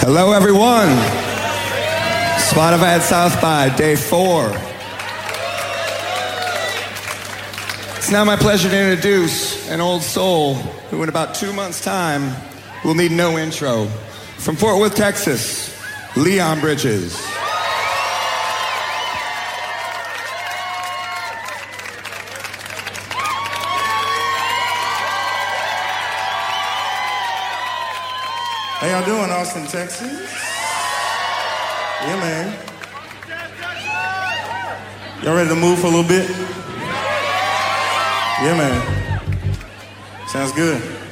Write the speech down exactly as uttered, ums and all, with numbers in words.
Hello, everyone. Spotify at South by, day four. It's now my pleasure to introduce an old soul who in about two months' time will need no intro. From Fort Worth, Texas, Leon Bridges. How y'all doing, Austin, Texas? Yeah, man. Y'all ready to move for a little bit? Yeah, man. Sounds good.